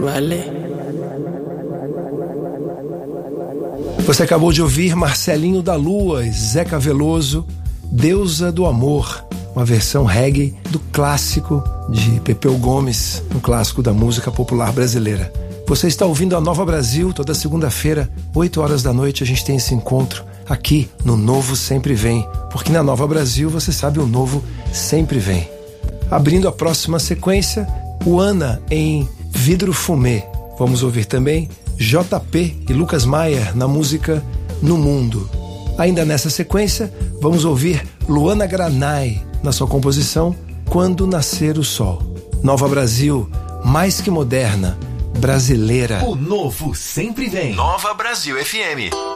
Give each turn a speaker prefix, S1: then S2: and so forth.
S1: Vale.
S2: Você acabou de ouvir Marcelinho da Lua e Zeca Veloso, Deusa do Amor, uma versão reggae do clássico de Pepeu Gomes, um clássico da música popular brasileira. Você está ouvindo a Nova Brasil, toda segunda-feira, 8 horas da noite, a gente tem esse encontro aqui no Novo Sempre Vem, porque na Nova Brasil, você sabe, o novo sempre vem. Abrindo a próxima sequência, o Ana em Vidro Fumê. Vamos ouvir também JP e Lucas Maier na música No Mundo. Ainda nessa sequência, vamos ouvir Luana Granai na sua composição Quando Nascer o Sol. Nova Brasil, mais que moderna, brasileira.
S3: O novo sempre vem. Nova Brasil FM.